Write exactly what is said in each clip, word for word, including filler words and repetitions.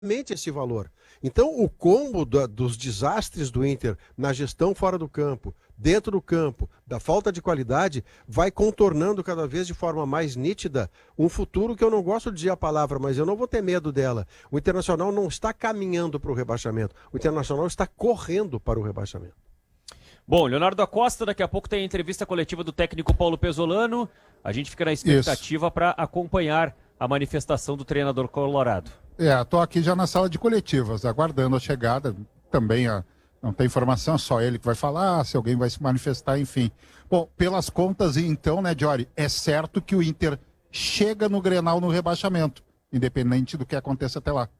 esse valor. Então, o combo da, dos desastres do Inter na gestão fora do campo, dentro do campo, da falta de qualidade, vai contornando cada vez de forma mais nítida um futuro que eu não gosto de dizer a palavra, mas eu não vou ter medo dela. O Internacional não está caminhando para o rebaixamento. O Internacional está correndo para o rebaixamento. Bom, Leonardo Acosta, daqui a pouco tem a entrevista coletiva do técnico Paulo Pesolano. A gente fica na expectativa para acompanhar a manifestação do treinador colorado. É, tô aqui já na sala de coletivas, aguardando a chegada. Também a, não tem informação, só ele que vai falar, se alguém vai se manifestar, enfim. Bom, pelas contas, então, né, Jory, é certo que o Inter chega no Grenal no rebaixamento, independente do que aconteça até lá.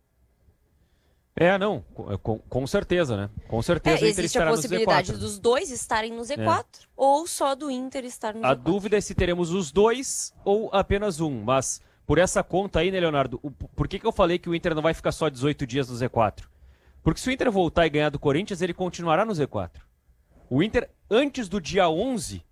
É, não, com, com certeza, né? Com certeza é, o Inter existe a possibilidade dos dois estarem no Z quatro, é. ou só do Inter estar no a Z quatro. A dúvida é se teremos os dois ou apenas um, mas por essa conta aí, né, Leonardo, o, por que que eu falei que o Inter não vai ficar só dezoito dias no Z quatro? Porque se o Inter voltar e ganhar do Corinthians, ele continuará no Z quatro. O Inter, antes do dia onze,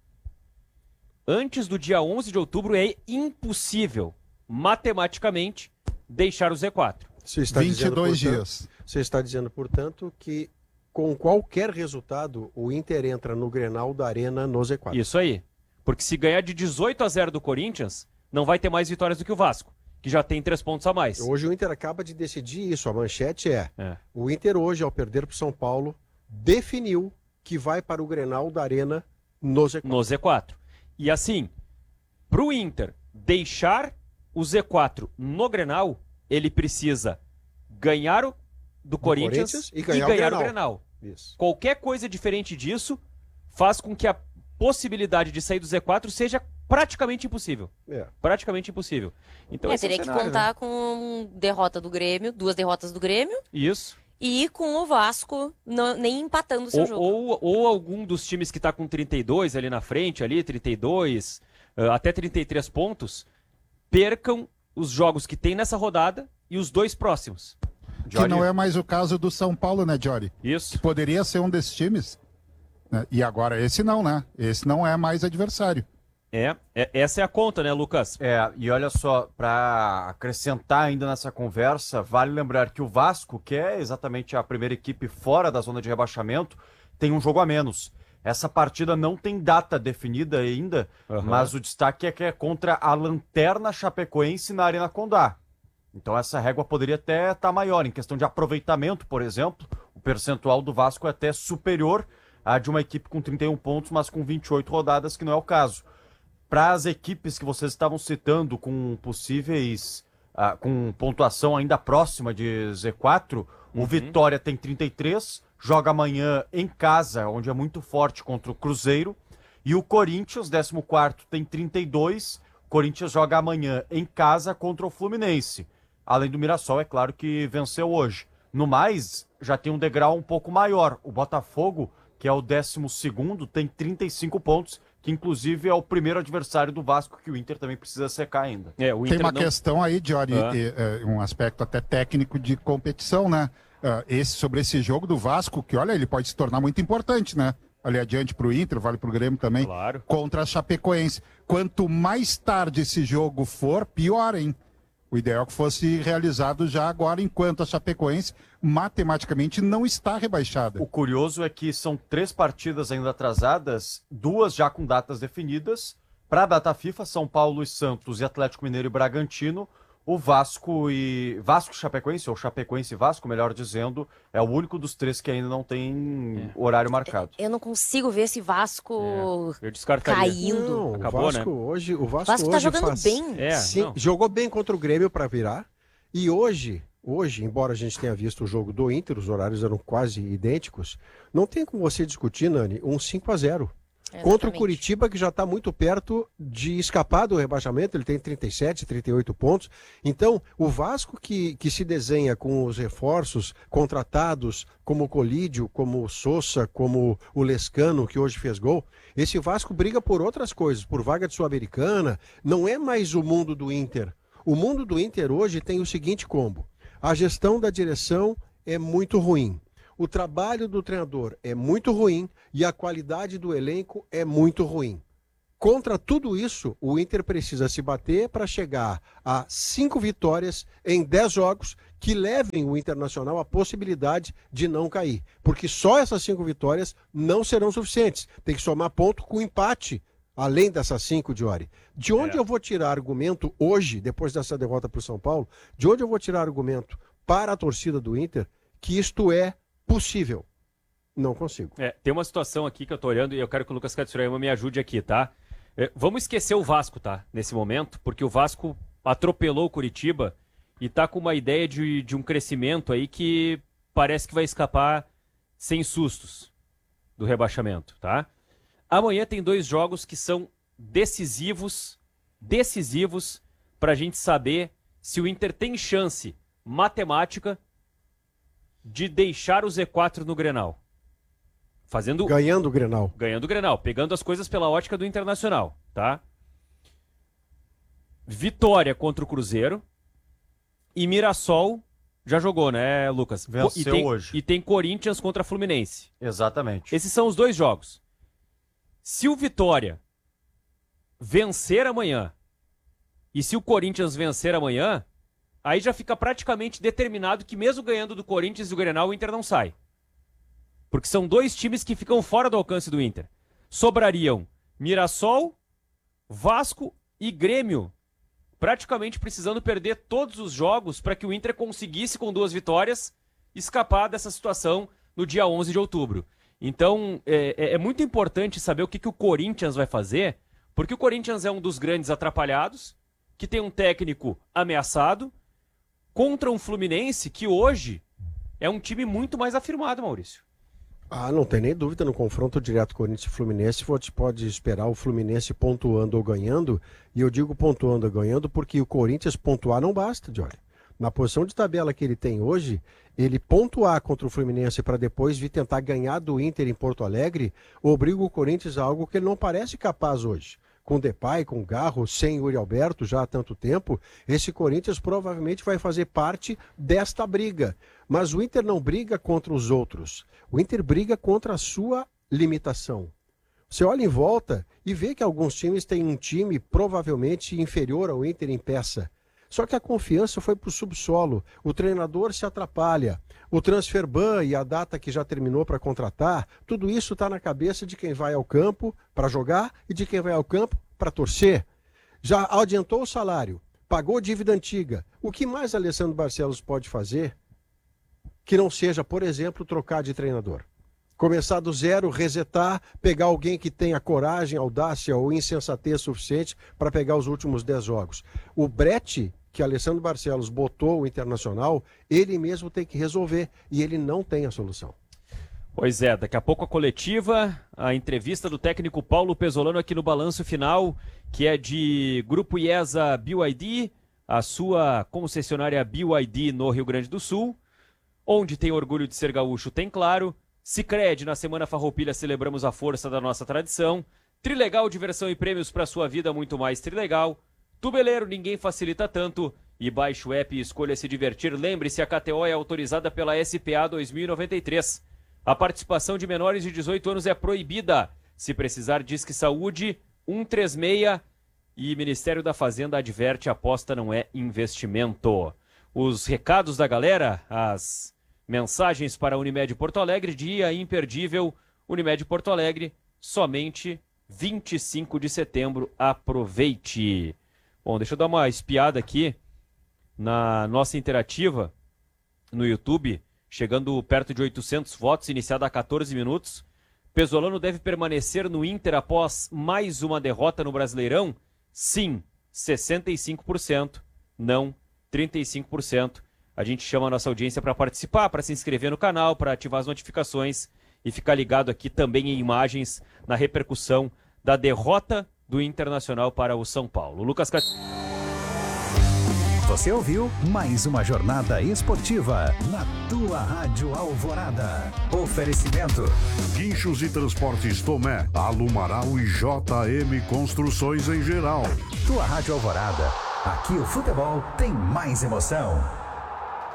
antes do dia onze de outubro, é impossível, matematicamente, deixar o Z quatro. Você está vinte e dois dizendo, portanto, dias. Você está dizendo, portanto, que com qualquer resultado, o Inter entra no Grenal da Arena no Z quatro. Isso aí. Porque se ganhar de dezoito a zero do Corinthians, não vai ter mais vitórias do que o Vasco, que já tem três pontos a mais. Hoje o Inter acaba de decidir isso. A manchete é, é. o Inter hoje, ao perder para o São Paulo, definiu que vai para o Grenal da Arena no Z quatro. No Z quatro. E assim, para o Inter deixar o Z quatro no Grenal, ele precisa ganhar o do, do Corinthians, Corinthians e ganhar, e ganhar o Grenal. O Grenal. Isso. Qualquer coisa diferente disso faz com que a possibilidade de sair do Z quatro seja praticamente impossível. É. Praticamente impossível. Então, é, esse teria é o que cenário, contar né? com derrota do Grêmio, duas derrotas do Grêmio. Isso. E com o Vasco não, nem empatando o seu ou, jogo. Ou, ou algum dos times que está com trinta e dois ali na frente, ali, trinta e dois, uh, até trinta e três pontos, percam os jogos que tem nessa rodada e os dois próximos. Que não é mais o caso do São Paulo, né, Jory? Isso. Que poderia ser um desses times. Né? E agora esse não, né? Esse não é mais adversário. É, é, essa é a conta, né, Lucas? É, e olha só, para acrescentar ainda nessa conversa, vale lembrar que o Vasco, que é exatamente a primeira equipe fora da zona de rebaixamento, tem um jogo a menos. Essa partida não tem data definida ainda, uhum. mas o destaque é que é contra a Lanterna Chapecoense na Arena Condá. Então essa régua poderia até estar maior. Em questão de aproveitamento, por exemplo, o percentual do Vasco é até superior à de uma equipe com trinta e um pontos, mas com vinte e oito rodadas, que não é o caso. Para as equipes que vocês estavam citando com possíveis, uh, com pontuação ainda próxima de Z quatro, uhum. o Vitória tem trinta e três, joga amanhã em casa, onde é muito forte contra o Cruzeiro, e o Corinthians, décimo quarto, tem trinta e dois, o Corinthians joga amanhã em casa contra o Fluminense. Além do Mirassol, é claro que venceu hoje. No mais, já tem um degrau um pouco maior. O Botafogo, que é o décimo segundo, tem trinta e cinco pontos, que inclusive é o primeiro adversário do Vasco, que o Inter também precisa secar ainda. É, o Inter tem uma não... questão aí, Jory, ah. e, e, um aspecto até técnico de competição, né? Uh, esse, sobre esse jogo do Vasco, que olha, ele pode se tornar muito importante, né? Ali adiante para o Inter, vale para o Grêmio também, claro. Contra a Chapecoense. Quanto mais tarde esse jogo for, pior, hein? O ideal é que fosse realizado já agora, enquanto a Chapecoense matematicamente não está rebaixada. O curioso é que são três partidas ainda atrasadas, duas já com datas definidas. Para a data FIFA, São Paulo e Santos e Atlético Mineiro e Bragantino. O Vasco e Vasco Chapecoense, ou Chapecoense e Vasco, melhor dizendo, é o único dos três que ainda não tem é. horário marcado. Eu não consigo ver esse Vasco é. Eu caindo. Não, Acabou, o Vasco né? hoje, o Vasco, Vasco hoje tá jogando faz... bem. É, Sim, jogou bem contra o Grêmio para virar. E hoje, hoje, embora a gente tenha visto o jogo do Inter, os horários eram quase idênticos, não tem como você discutir, Nani, um cinco a zero. Exatamente. Contra o Curitiba, que já está muito perto de escapar do rebaixamento, ele tem trinta e sete, trinta e oito pontos. Então, o Vasco que, que se desenha com os reforços contratados, como o Colídio, como o Sousa, como o Lescano, que hoje fez gol, esse Vasco briga por outras coisas, por vaga de Sul-Americana, não é mais o mundo do Inter. O mundo do Inter hoje tem o seguinte combo: a gestão da direção é muito ruim. O trabalho do treinador é muito ruim e a qualidade do elenco é muito ruim. Contra tudo isso, o Inter precisa se bater para chegar a cinco vitórias em dez jogos que levem o Internacional à possibilidade de não cair. Porque só essas cinco vitórias não serão suficientes. Tem que somar ponto com empate, além dessas cinco, Diori. De onde É. eu vou tirar argumento hoje, depois dessa derrota para o São Paulo, de onde eu vou tirar argumento para a torcida do Inter que isto é possível? Não consigo. É, tem uma situação aqui que eu tô olhando e eu quero que o Lucas Katsurayama me ajude aqui, tá? É, vamos esquecer o Vasco, tá? Nesse momento, porque o Vasco atropelou o Curitiba e tá com uma ideia de, de um crescimento aí que parece que vai escapar sem sustos do rebaixamento, tá? Amanhã tem dois jogos que são decisivos, decisivos pra gente saber se o Inter tem chance matemática de deixar o Z quatro no Grenal. Fazendo... Ganhando o Grenal. Ganhando o Grenal, pegando as coisas pela ótica do Internacional, tá? Vitória contra o Cruzeiro e Mirassol já jogou, né, Lucas? Venceu e tem, hoje. E tem Corinthians contra Fluminense. Exatamente. Esses são os dois jogos. Se o Vitória vencer amanhã e se o Corinthians vencer amanhã, aí já fica praticamente determinado que mesmo ganhando do Corinthians e do Grenal, o Inter não sai. Porque são dois times que ficam fora do alcance do Inter. Sobrariam Mirassol, Vasco e Grêmio, praticamente precisando perder todos os jogos para que o Inter conseguisse, com duas vitórias, escapar dessa situação no dia onze de outubro. Então, é, é muito importante saber o que, que o Corinthians vai fazer, porque o Corinthians é um dos grandes atrapalhados, que tem um técnico ameaçado, contra um Fluminense que hoje é um time muito mais afirmado, Maurício. Ah, não tem nem dúvida, no confronto direto Corinthians e Fluminense, você pode esperar o Fluminense pontuando ou ganhando, e eu digo pontuando ou ganhando porque o Corinthians pontuar não basta, Jory. Na posição de tabela que ele tem hoje, ele pontuar contra o Fluminense para depois vir tentar ganhar do Inter em Porto Alegre, obriga o Corinthians a algo que ele não parece capaz hoje. Com Depay, com Garro, sem Yuri Alberto já há tanto tempo, esse Corinthians provavelmente vai fazer parte desta briga. Mas o Inter não briga contra os outros. O Inter briga contra a sua limitação. Você olha em volta e vê que alguns times têm um time provavelmente inferior ao Inter em peça. Só que a confiança foi para o subsolo. O treinador se atrapalha. O transfer ban e a data que já terminou para contratar, tudo isso está na cabeça de quem vai ao campo para jogar e de quem vai ao campo para torcer. Já adiantou o salário, pagou dívida antiga. O que mais Alessandro Barcelos pode fazer que não seja, por exemplo, trocar de treinador? Começar do zero, resetar, pegar alguém que tenha coragem, audácia ou insensatez suficiente para pegar os últimos dez jogos. O brete que Alessandro Barcelos botou o Internacional, ele mesmo tem que resolver e ele não tem a solução. Pois é, daqui a pouco a coletiva, a entrevista do técnico Paulo Pesolano aqui no Balanço Final, que é de Grupo IESA B Y D, a sua concessionária B Y D no Rio Grande do Sul, onde tem orgulho de ser gaúcho, tem claro. Sicredi, na Semana Farroupilha celebramos a força da nossa tradição. Trilegal, diversão e prêmios para sua vida, muito mais Trilegal. Tubeleiro, ninguém facilita tanto. E baixe o app e escolha se divertir. Lembre-se, a K T O é autorizada pela S P A dois mil e noventa e três. A participação de menores de dezoito anos é proibida. Se precisar, Disque Saúde um três seis. E Ministério da Fazenda adverte, aposta não é investimento. Os recados da galera, as mensagens para a Unimed Porto Alegre, dia imperdível. Unimed Porto Alegre, somente vinte e cinco de setembro. Aproveite. Bom, deixa eu dar uma espiada aqui na nossa interativa no YouTube, chegando perto de oitocentos votos, iniciada há quatorze minutos. Pesolano deve permanecer no Inter após mais uma derrota no Brasileirão? Sim, sessenta e cinco por cento. Não, trinta e cinco por cento. A gente chama a nossa audiência para participar, para se inscrever no canal, para ativar as notificações e ficar ligado aqui também em imagens na repercussão da derrota do Internacional para o São Paulo. Lucas Cat... Você ouviu mais uma jornada esportiva na tua Rádio Alvorada. Oferecimento: Guinchos e Transportes Tomé, Alumaral e J M Construções em geral. Tua Rádio Alvorada. Aqui o futebol tem mais emoção.